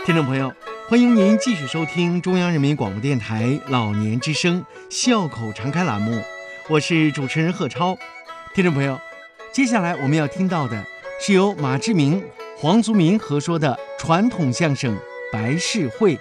听众朋友，欢迎您继续收听中央人民广播电台老年之声笑口常开栏目，我是主持人贺超。听众朋友，接下来我们要听到的是由马志明、黄族民合说的传统相声《白事会》。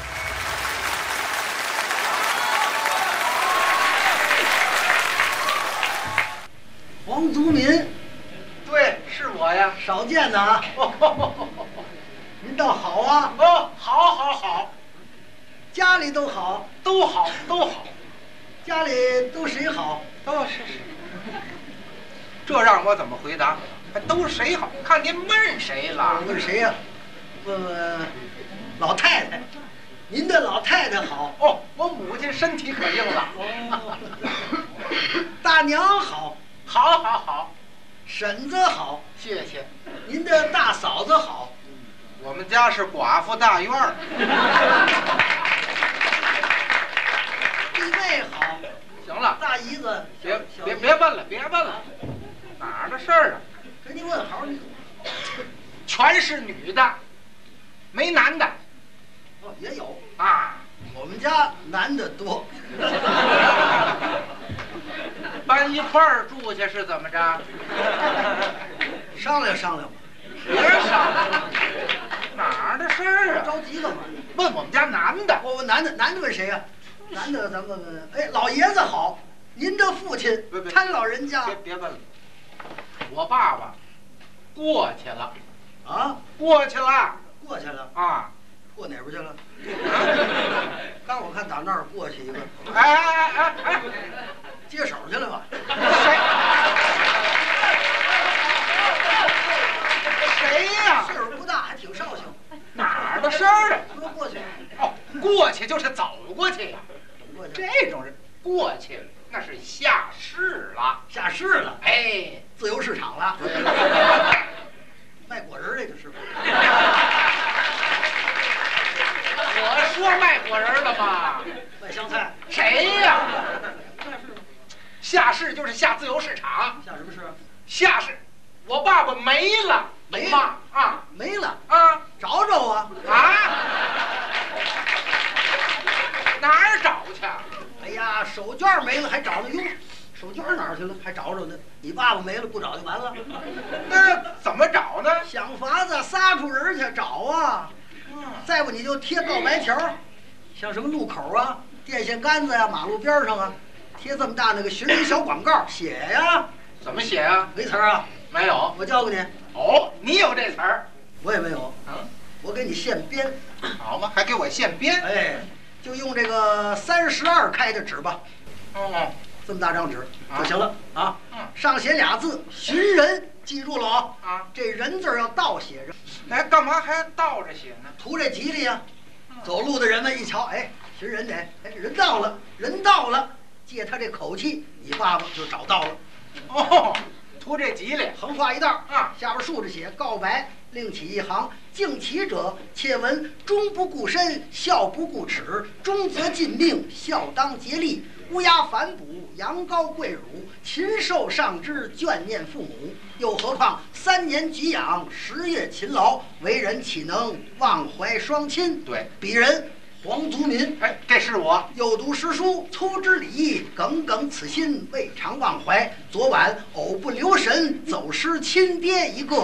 黄族民， 对，是我呀， 少见的啊。您倒好啊。 哦，好， 家里都好， 都好。 家里都谁好？ 哦，是。这让我怎么回答？都谁好？看您问谁了？ 问谁呀？问老太太。您的老太太好。 哦，我母亲身体可硬了。 大娘好。 好。 婶子好。 谢谢。 您的大嫂子好。 我们家是寡妇大院儿。 弟妹好。 行了， 大姨子。 别问了，哪儿的事儿啊？ 跟你问好， 全是女的，没男的。 哦，也有啊。 我们家男的多。 搬一块儿住去是怎么着？ 商量吧。 别商量，哪儿的事儿啊？ 着急干嘛？ 问我们家男的。 我男的问谁呀？男的咱问。哎，老爷子好。您的父亲，他老人家。 别问了，我爸爸过去了。 啊？ 过去了啊？ 过哪边去了？刚我看打那儿过去一个。 哎， 接手去了吧？ 谁呀？ 岁数不大，还挺绍兴。 哪儿的事儿啊？ 说过去。 哦，过去就是走过去呀。 过去。 这种人过去那是下市了。 下市了。 哎， 自由市场了。卖果仁那个师傅。 我说卖果仁了吗？ 卖香菜。 谁呀？下市就是下自由市场。 下什么市？ 下市，我爸爸没了。 没了啊？ 没了啊？ 找找啊！ 哪儿找去？ 哎呀，手绢没了还找呢？哟，手绢哪儿去了？还找着呢？你爸爸没了不找就完了？ 那怎么找呢？ 想法子撒出人去找啊！再不你就贴告白条，像什么路口啊、电线杆子呀、马路边上啊，贴这么大那个寻人小广告，写呀。 怎么写呀？ 没词儿啊？ 没有。 我教给你。 哦，你有这词儿， 我也没有。我给你现编。 好嘛，还给我现编。 哎，就用这个32开的纸吧。 哦， 这么大张纸就行了啊。上写俩字“寻人”，记住了啊。这人字要倒写着。 哎，干嘛还倒着写呢？ 图这吉利呀。走路的人们一瞧，哎，寻人得，哎，人到了，借他这口气，你爸爸就找到了。 哦，图这吉利。 横画一道啊， 下边竖着写告白，另起一行，敬其者，且闻终不顾身，孝不顾齿，终则尽命，孝当竭力，乌鸦反哺，羊羔跪乳，禽兽上之，眷念父母。又何况3年给养，10月勤劳，为人岂能忘怀双亲？ 对， 鄙人黄族民。 哎，这是我。 又读诗书，粗知礼义，耿耿此心，未尝忘怀。昨晚偶不留神，走失亲爹一个。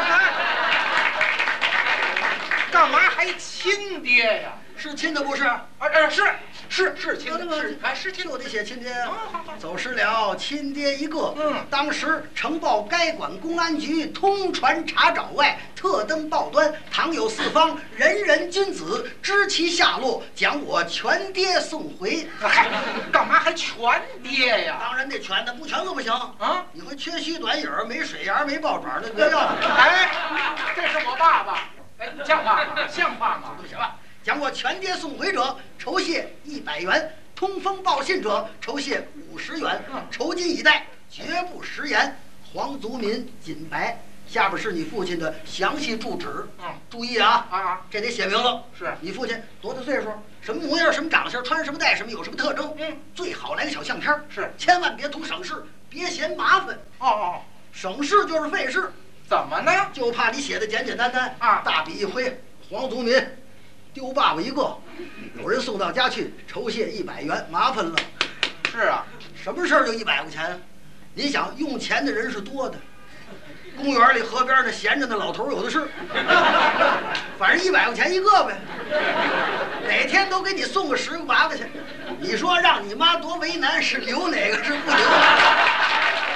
干嘛还亲爹呀？ 是亲的不是？ 是亲的，是亲就得写亲爹啊。 好， 走失了亲爹一个。当时呈报该管公安局通传查找外，特登报端，倘有四方人人君子知其下落，将我全爹送回。 干嘛还全爹呀？ 当然得全的，不全可不行啊！ 你会缺须短影儿，没水牙，没爆爪的，别要。 哎，这是我爸爸。哎，像话吗？像话吗？ 不行了。将我全爹送回者，酬谢100元；通风报信者，酬谢50元。酬金以待，绝不食言。黄族民锦白。下边是你父亲的详细住址。注意啊！这得写明了。 是你父亲多大岁数，什么模样，什么长相，穿什么戴什么，有什么特征。最好来个小相片。 是， 千万别图省事，别嫌麻烦。省事就是费事。 怎么呢？ 就怕你写的简简单单啊， 大笔一挥，黄族民丢爸爸一个，有人送到家去，酬谢100元，麻烦了。 是啊， 什么事儿就100块钱？你想用钱的人是多的，公园里、河边那闲着的老头有的是，反正100块钱一个呗，哪天都给你送个10个8个去。你说让你妈多为难，是留哪个是不留哪个？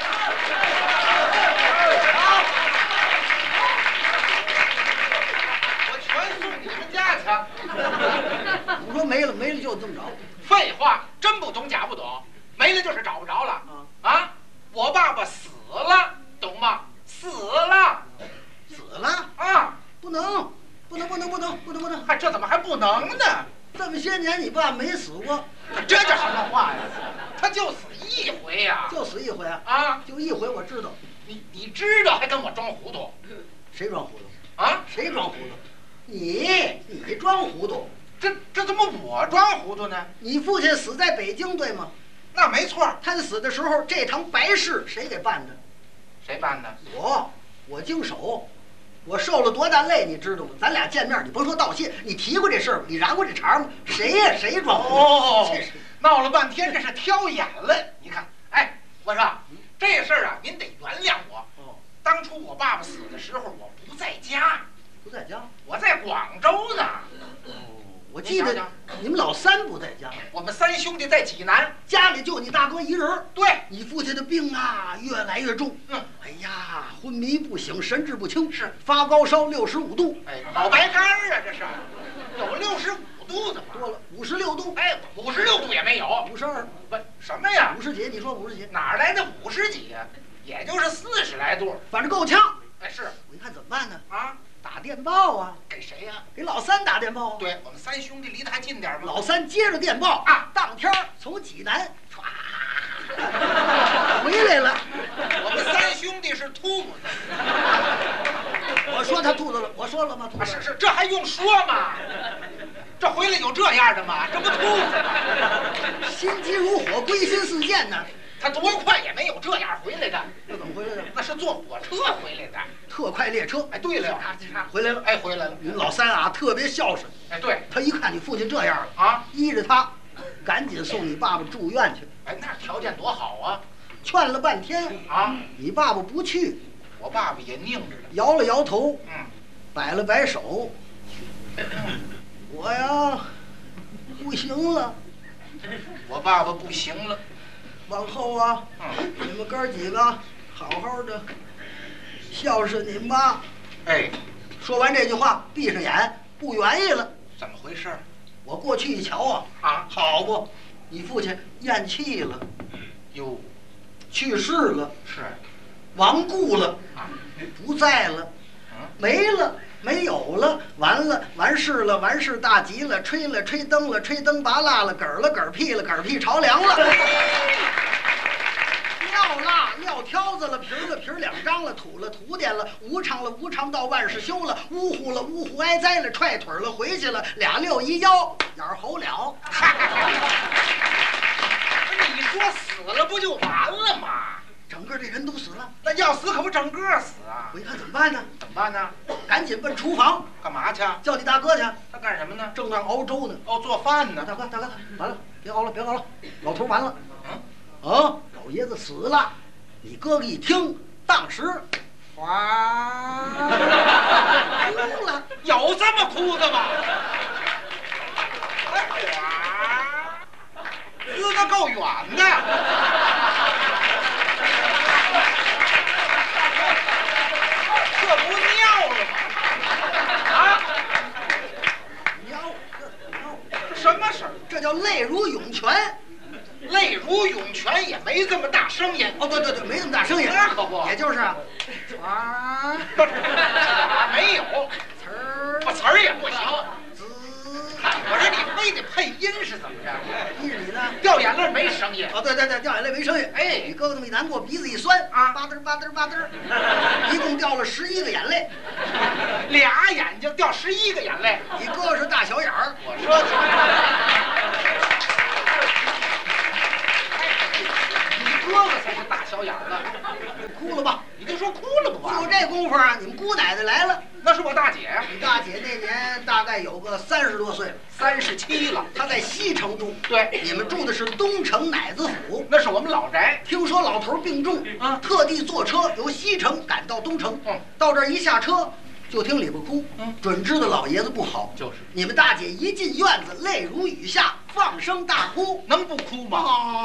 我说没了就这么着。 废话，真不懂假不懂，没了就是找不着了。啊，我爸爸死了，懂吗？死了啊！ 不能！ 还这怎么还不能呢？ 这么些年你爸没死过， 这叫什么话呀？他就死一回呀！ 就死一回啊！ 啊， 就一回，我知道。 你知道还跟我装糊涂？ 谁装糊涂？ 啊？ 谁装糊涂？你装糊涂。 这怎么我装糊涂呢？ 你父亲死在北京，对吗？ 那没错。 他死的时候，这堂白事谁给办的？ 谁办的？ 我经手。我受了多大累，你知道吗？咱俩见面，你甭说道谢，你提过这事儿吗？你燃过这茬吗？谁呀？谁装糊涂？ 哦，闹了半天，这是挑眼了。你看，哎，我说这事儿啊，您得原谅我。当初我爸爸死的时候，我不在家。 不在家？ 我在广州呢。 我记得你们老三不在家， 我们3兄弟在济南， 家里就你大哥一人。 对， 你父亲的病啊越来越重，哎呀，昏迷不醒，神志不清， 是发高烧65度， 哎，老白干儿啊，这是有65度的吗？ 多了56度， 哎，56度也没有 ，52， 不什么呀 ？50几？你说50几？ 哪来的50几呀？也就是40来度， 反正够呛。 哎，是， 我一看怎么办呢？ 啊。 打电报啊！ 给谁呀？ 给老三打电报。 对，我们3兄弟离得还近点吗？ 老三接着电报啊， 当天从济南唰回来了。 我们3兄弟是秃子。 我说他秃子了，我说了吗？秃子是，这还用说吗？这回来有这样的吗？这不秃子吗？ 心急如火，归心似箭呢。 他多快也没有这样回来的。 这怎么回来的？ 那是坐火车回来的， 特快列车。 哎，对了， 回来了。 哎，回来了。 你老三啊，特别孝顺。 哎，对， 他一看你父亲这样了啊， 依着他，赶紧送你爸爸住院去。 哎，那条件多好啊！ 劝了半天啊， 你爸爸不去。 我爸爸也拧着呢， 摇了摇头， 摆了摆手，我呀，不行了。 我爸爸不行了。 往后啊，你们哥几个好好的孝顺你妈。 哎， 说完这句话，闭上眼，不愿意了。 怎么回事？ 我过去一瞧啊，好不，你父亲咽气了， 哟， 去世了， 是， 亡故了，不在了，没了。没有了，完了，完事了，完事大吉了，吹了吹灯了，吹灯拔蜡了，嗝了嗝屁了，嗝屁朝凉了，撂蜡撂挑子了，皮儿了皮儿两张了，土了土点了，无常了无常到万事休了，呜呼了呜呼挨灾了，踹腿了回去了，2溜1腰眼猴了。 你说死了不就完了吗？ 整个这人都死了， 那要死可不整个死啊！ 我一看怎么办呢？ 怎么办呢？ 赶紧奔厨房， 干嘛去？ 叫你大哥去。 他干什么呢？ 正那熬粥呢。 哦，做饭呢。 大哥，完了，别熬了，老头完了。老爷子死了。你哥哥一听，当时，哗，哭了。 有这么哭的吗？哗，滋得够远的。这不尿了吗？啊！ 尿， 什么事儿？ 这叫泪如涌泉。 泪如涌泉也没这么大声音。 哦，对，没这么大声音。 那可不， 也就是啊， 没有词儿， 词儿也不行。我说你非得配音是怎么着？ 依着你呢， 掉眼泪没声音。 哦，对，掉眼泪没声音。 哎， 你哥哥那么一难过，鼻子一酸啊，吧嘚吧嘚吧嘚，一共掉了11个眼泪。 俩眼睛掉11个眼泪。 你哥哥是大小眼儿。 我说你哥哥才是大小眼儿的。 哭了吧？ 你就说哭了不完。 就这功夫啊，你们姑奶奶来了。 那是我大姐呀。 你大姐那年大概概有个30多岁了 ，37了。 他在西城住， 对， 你们住的是东城乃子府， 那是我们老宅。 听说老头病重，特地坐车由西城赶到东城。到这儿一下车，就听里边哭，准知道老爷子不好。 就是你们大姐一进院子，泪如雨下，放声大哭， 能不哭吗？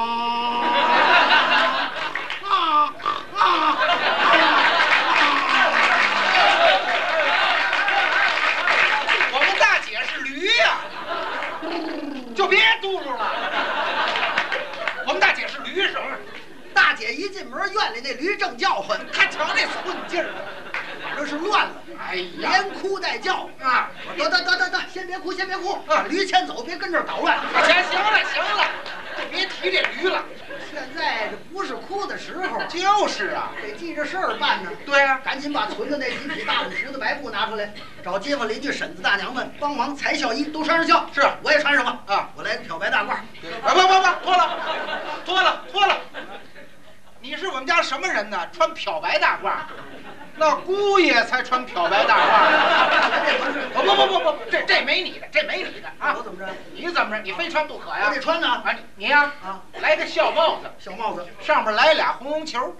我们大姐是驴呀，就别嘟噜了。我们大姐是驴声。 大姐一进门，院里那驴正叫唤， 他瞧那寸劲儿， 这是乱了。 哎呀， 连哭带叫啊！ 得，先别哭，先别哭，把驴牵走，别跟这儿捣乱。 行了，就别提这驴了。 现在这不是哭的时候。 就是啊， 得记着事儿办呢。 对啊， 赶紧把存的那几匹大50的白布拿出来，找街坊邻居、婶子大娘们帮忙裁孝衣，都穿上孝。 是， 我也穿上吧。 啊， 我来个漂白大褂。 不，脱了。你是我们家什么人呢？穿漂白大褂？那姑爷才穿漂白大褂。不，这没你的啊！ 我怎么着？ 你怎么着？你非穿不可呀！ 我得穿呢。 啊，你呀来个孝帽子， 小帽子上面来俩红球。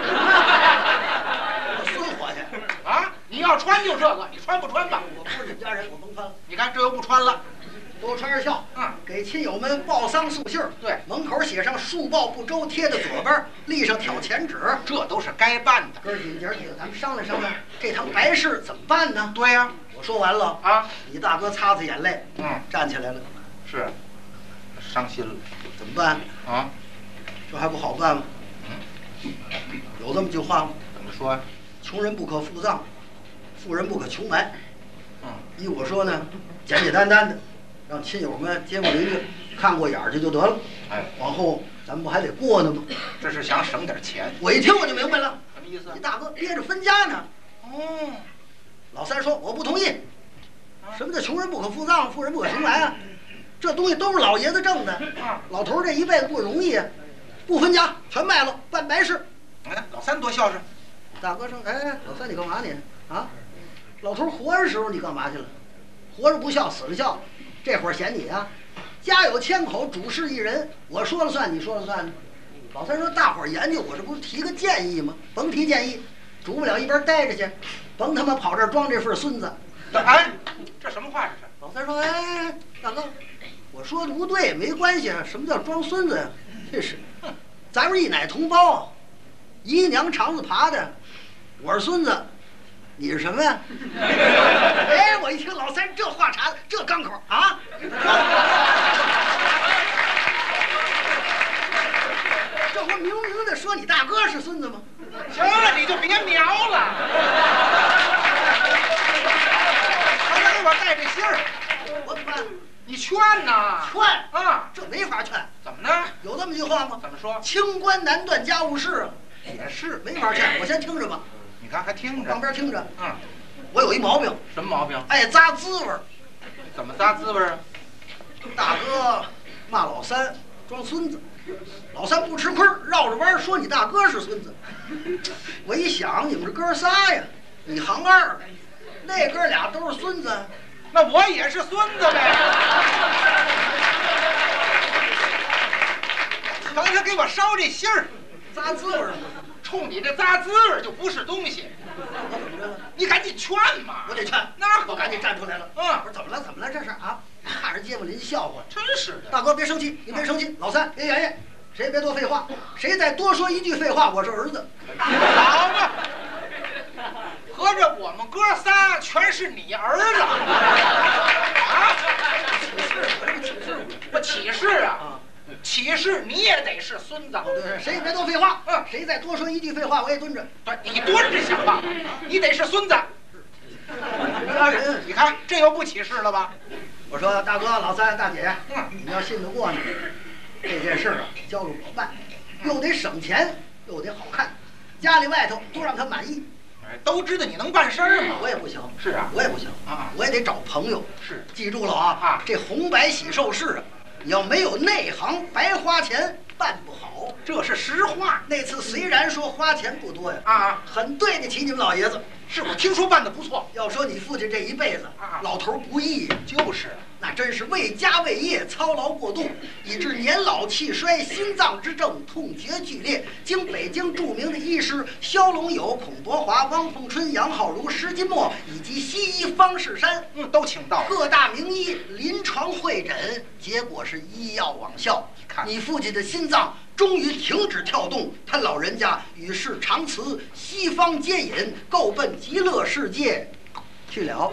孙火去啊！你要穿就这个，你穿不穿吧？ 我不是你们家人，我甭穿了。 你看这又不穿了。 都穿上孝，给亲友们报丧送信儿。 对， 门口写上恕报不周，贴在左边，立上挑钱纸， 这都是该办的。 哥儿几个咱们商量商量，这堂白事怎么办呢？ 对呀， 我说完了啊， 你大哥擦擦眼泪，站起来了， 是，伤心了， 怎么办啊？ 这还不好办吗？有这么句话吗？ 怎么说呀？ 穷人不可富葬，富人不可穷埋。依我说呢，简简单单的。让亲友们、街坊邻居看过眼儿去就得了。 哎， 往后咱们不还得过呢吗？ 这是想省点钱。 我一听我就明白了， 什么意思？ 你大哥憋着分家呢。老三说我不同意。什么叫穷人不可富葬，富人不可穷埋啊？这东西都是老爷子挣的。老头这一辈子不容易啊，不分家，全卖了，办白事。 老三多孝顺。 大哥说：“哎，老三你干嘛你啊？老头活着时候你干嘛去了？活着不孝，死了孝。”这会儿嫌你啊，家有千口，主事一人，我说了算，你说了算呢。老三说：“大伙儿研究，我这不是提个建议吗？甭提建议，煮不了一边待着去，甭他妈跑这儿装这份孙子。” 哎，这什么话这是？ 老三说：“哎，大哥，我说的不对，没关系啊。什么叫装孙子呀？这是，咱们一奶同胞，姨娘肠子爬的，我是孙子。”你是什么呀？哎，我一听老三这话茬子，这刚口啊！这不明明的说你大哥是孙子吗？ 行了，你就别瞄了。他给我带这信儿， 我怎么办？ 你劝呐？ 劝啊， 这没法劝。 怎么呢？ 有这么句话吗？ 怎么说？ 清官难断家务事啊。 也是， 没法劝。我先听着吧。 你看，还听着， 旁边听着。我有一毛病。 什么毛病？ 爱咂滋味儿。 怎么咂滋味儿啊？ 大哥骂老三装孙子，老三不吃亏，绕着弯说你大哥是孙子。我一想，你们这哥仨呀，你行二，那哥俩都是孙子， 那我也是孙子呗。瞧他给我捎这信儿， 咂滋味儿。 冲你这咂滋味儿就不是东西。 我怎么着？ 你赶紧劝嘛！ 我得劝， 那我赶紧站出来了。我说怎么了？怎么了？这是啊！看着街坊邻居笑话， 真是的。 大哥别生气，你别生气。老三别言语，谁也别多废话，谁再多说一句废话，我是儿子。 好嘛，合着我们哥仨全是你儿子啊？我起誓啊！起誓你也得是孙子。 对，谁也别多废话。谁再多说一句废话，我也蹲着。 对，你蹲着想办法，你得是孙子。 家人， 你看这又不起誓了吧？ 我说大哥、老三、大姐，你们要信得过呢，这件事啊，交给我办，又得省钱，又得好看，家里外头都让他满意。 都知道你能办事儿吗？ 我也不行。 是啊， 我也不行啊， 我也得找朋友。 是， 记住了啊！这红白喜寿事啊，你要没有内行，白花钱办不好。 这是实话。 那次虽然说花钱不多呀， 啊， 很对得起你们老爷子。 是我听说办得不错。 要说你父亲这一辈子， 啊老头不易呀， 就是， 那真是为家为业操劳过度，以致年老气衰，心脏之症，痛觉剧烈。经北京著名的医师萧龙友、孔伯华、汪凤春、杨浩如、石金墨以及西医方士山， 都请到各大名医临床会诊，结果是医药网效。你父亲的心脏终于停止跳动，他老人家与世长辞，西方接引，够奔极乐世界去了。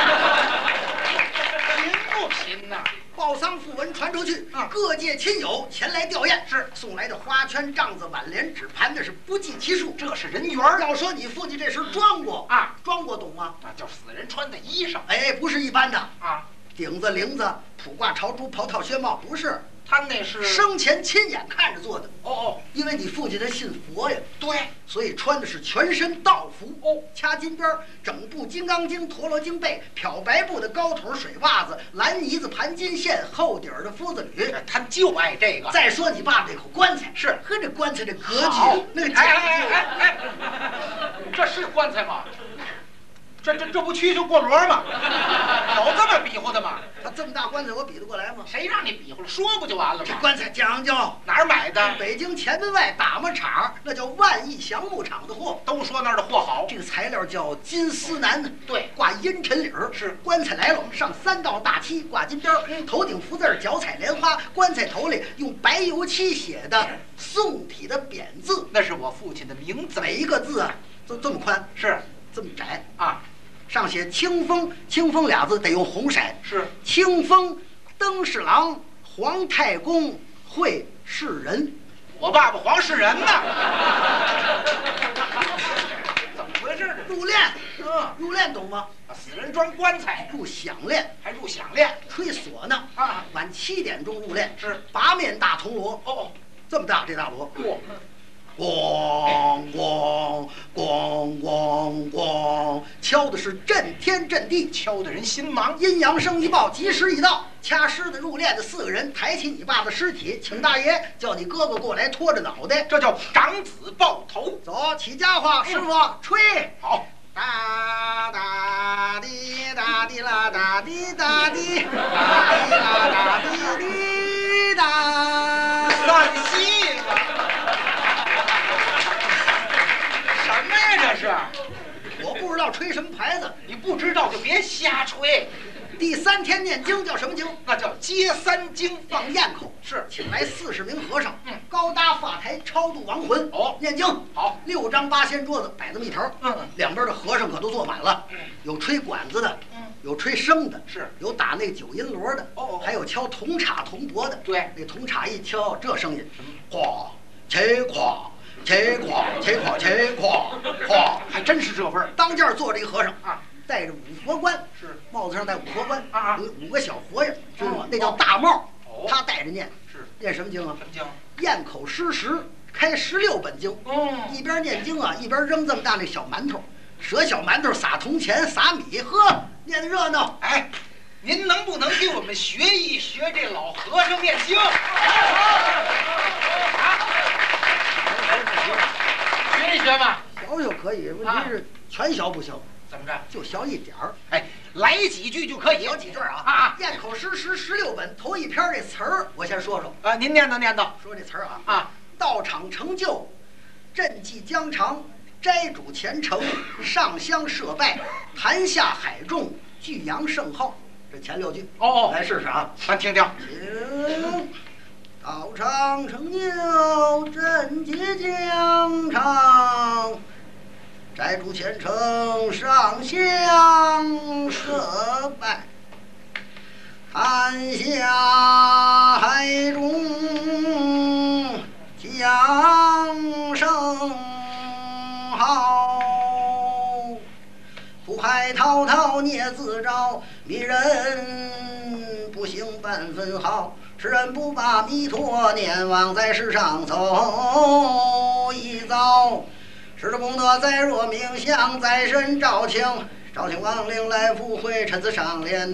贫不贫呐？ 报丧讣文传出去，各界亲友前来吊唁， 是送来的花圈、帐子、挽联、纸盘，那是不计其数。 这是人缘。 要说你父亲这身装过啊， 装过懂吗？ 那叫死人穿的衣裳。 哎，不是一般的啊， 顶子、翎子、普挂朝珠、袍套、靴帽，不是。 他那是生前亲眼看着做的。 哦， 因为你父亲他信佛呀， 对， 所以穿的是全身道服。 哦， 掐金边，整部金刚经、陀罗经背，漂白布的高腿水袜子，蓝呢子盘金线，厚底儿的夫子履。 他就爱这个。 再说你爸这口棺材， 是和这棺材这格局，那个讲究。 这是棺材吗？这不蛐蛐过箩吗？有这么比划的吗？ 他这么大棺材，我比得过来吗？ 谁让你比划了？说不就完了吗？ 这棺材讲究， 哪儿买的？ 北京前门外打磨厂，那叫万益祥木厂的货。 都说那儿的货好。 这个材料叫金丝楠呢， 对， 挂阴沉里儿。 是棺材来了，上3道大漆，挂金边儿，头顶福字，脚踩莲花。棺材头里用白油漆写的宋体的匾字， 那是我父亲的名字。 每一个字啊都这么宽， 是这么窄啊。 上写清风，清风俩字得用红色。是清风登侍郎，皇太公会世人。 我爸爸黄世仁呢？怎么回事呢？ 入殓，入殓懂吗？ 死人装棺材， 入响殓， 还入响殓， 吹唢呐啊！ 晚7点钟入殓， 是八面大铜锣。 哦， 这么大这大锣。 咣咣咣咣咣，敲的是震天震地， 敲的人心忙。 阴阳声一报，吉时已到。掐尸的入殓的4个人抬起你爸的尸体，请大爷叫你哥哥过来拖着脑袋， 这叫长子抱头。 走起家伙，师傅吹。 好， 哒哒滴哒滴啦哒滴哒滴，哒滴啦哒滴滴哒。 散戏呢？什么呀这是？ 我不知道吹什么牌子， 你不知道就别瞎吹。 第3天念经叫什么经？ 那叫接三经， 放焰口。 是， 请来40名和尚，高搭法台超度亡魂。 哦， 念经。 好 ，6张八仙桌子摆这么一条，两边的和尚可都坐满了，有吹管子的，有吹笙的， 是有打那9音锣的，还有敲铜镲铜钹的。 对， 那铜镲一敲，这声音，哗，切哗。切垮切垮切垮垮， 还真是这味儿。 当间坐着一和尚啊， 戴着五佛冠， 是帽子上戴五佛冠啊， 有5个小佛爷，知道吗？那叫大帽。他戴着念， 是念什么经啊？ 什么经？ 咽口施食，开16本经。一边念经啊，一边扔这么大那小馒头，折小馒头撒铜钱撒米，呵，念得热闹。 哎，您能不能给我们学一学这老和尚念经？学一学吧， 学可以，问题是全学不行。 怎么着？ 就学一点儿。 哎，来几句就可以。 学几句啊！咽口诗16本，头一篇这词儿，我先说说。 您念叨念叨。 说这词儿啊。 啊， 道场成就，赈济疆场，斋主虔诚，上香设拜，坛下海众，巨扬圣号。这前6句。 哦， 来试试啊， 咱听听。 请。道场成就，赈济疆场，斋主虔诚，上香设拜，坛下海中，扬声号。苦海滔滔孽自招，迷人不行半分好。世人不把弥陀念，枉在世上走一遭。施主功德在若冥想，在身照清，照清亡灵来赴会，陈词上联。